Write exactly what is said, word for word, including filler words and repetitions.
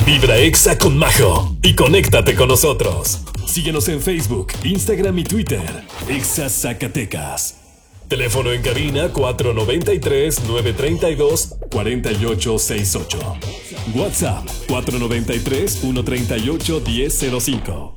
Vibra Exa con Majo y conéctate con nosotros. Síguenos en Facebook, Instagram y Twitter. Exa Zacatecas. Teléfono en cabina cuatro noventa y tres, nueve treinta y dos, cuarenta y ocho sesenta y ocho. WhatsApp cuatro noventa y tres, uno treinta y ocho, diez cero cinco.